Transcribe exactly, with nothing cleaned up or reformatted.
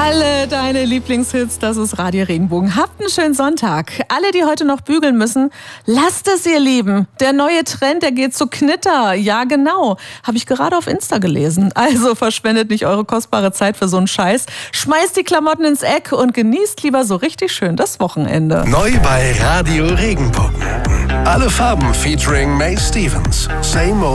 Alle deine Lieblingshits, das ist Radio Regenbogen. Habt einen schönen Sonntag. Alle, die heute noch bügeln müssen, lasst es, ihr Lieben. Der neue Trend, der geht zu Knitter. Ja, genau. Habe ich gerade auf Insta gelesen. Also verschwendet nicht eure kostbare Zeit für so einen Scheiß. Schmeißt die Klamotten ins Eck und genießt lieber so richtig schön das Wochenende. Neu bei Radio Regenbogen. Alle Farben featuring May Stevens. Same